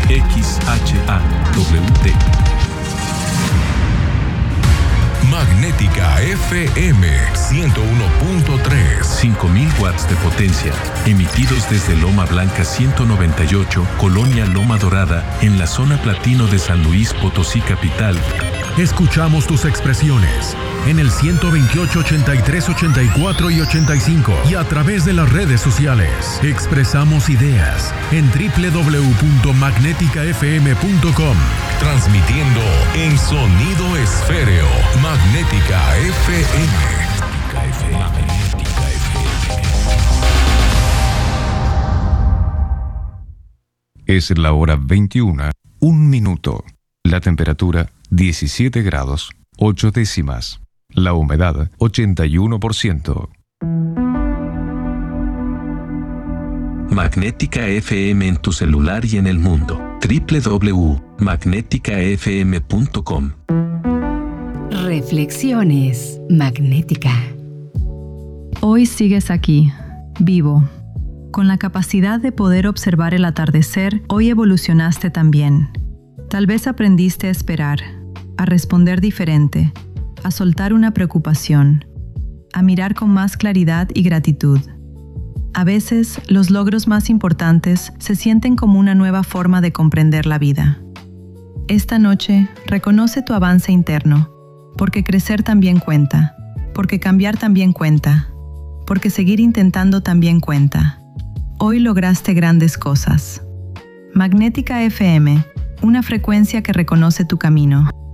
Magnética FM 101.3. 5000 watts de potencia, emitidos desde Loma Blanca 198, Colonia Loma Dorada, en la zona platino de San Luis Potosí capital. Escuchamos tus expresiones en el 128, 83, 84 y 85 y a través de las redes sociales. Expresamos ideas en www.magneticafm.com. Transmitiendo en sonido esféreo. Magnética FM. Magnética FM. Es la hora 21, 1 minuto. La temperatura 17 grados, 8 décimas. La humedad 81%. Magnética FM en tu celular y en el mundo. www.magneticafm.com. Reflexiones Magnética. Hoy sigues aquí, vivo. Con la capacidad de poder observar el atardecer, hoy evolucionaste también. Tal vez aprendiste a esperar, a responder diferente, a soltar una preocupación, a mirar con más claridad y gratitud. A veces, los logros más importantes se sienten como una nueva forma de comprender la vida. Esta noche, reconoce tu avance interno, porque crecer también cuenta, porque cambiar también cuenta, porque seguir intentando también cuenta. Hoy lograste grandes cosas. Magnética FM, una frecuencia que reconoce tu camino.